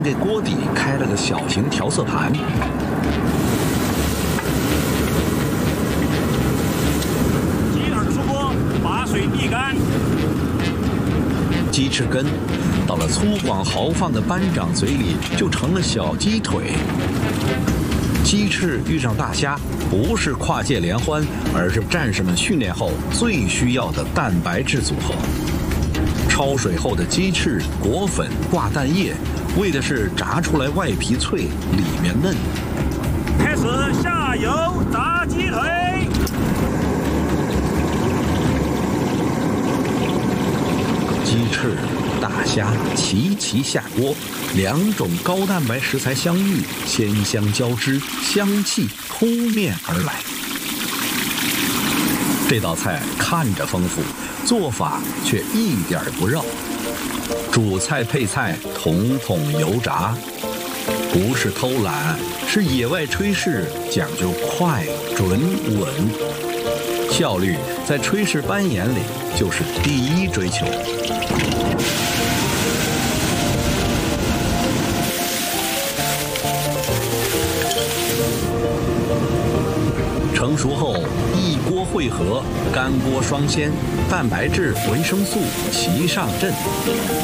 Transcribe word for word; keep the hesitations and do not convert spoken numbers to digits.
给锅底开了个小型调色盘。 鸡腿出锅，把水沥干。 鸡翅根到了粗犷豪放的班长嘴里，就成了小鸡腿。鸡翅遇上大虾，不是跨界联欢，而是战士们训练后最需要的蛋白质组合。焯水后的鸡翅裹粉挂蛋液，为的是炸出来外皮脆，里面嫩。 开始下油炸鸡腿。 鸡翅、大虾齐齐下锅，两种高蛋白食材相遇，鲜香交织，香气扑面而来。这道菜看着丰富，做法却一点不绕。主菜配菜统统油炸，不是偷懒，是野外炊事讲究快、准、稳。效率在炊事班眼里就是第一追求。成熟后一锅汇合，干锅双鲜，蛋白质、维生素齐上阵。